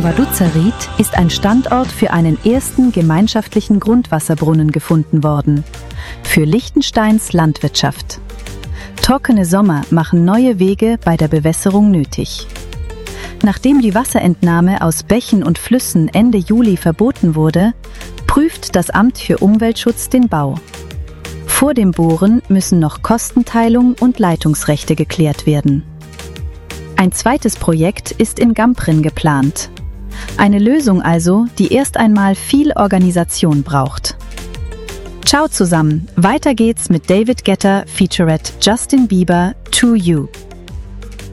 Im Vaduzerried ist ein Standort für einen ersten gemeinschaftlichen Grundwasserbrunnen gefunden worden. Für Liechtensteins Landwirtschaft. Trockene Sommer machen neue Wege bei der Bewässerung nötig. Nachdem die Wasserentnahme aus Bächen und Flüssen Ende Juli verboten wurde, prüft das Amt für Umweltschutz den Bau. Vor dem Bohren müssen noch Kostenteilung und Leitungsrechte geklärt werden. Ein zweites Projekt ist in Gamprin geplant. Eine Lösung also, die erst einmal viel Organisation braucht. Ciao zusammen, weiter geht's mit David Guetta featurette Justin Bieber, To You.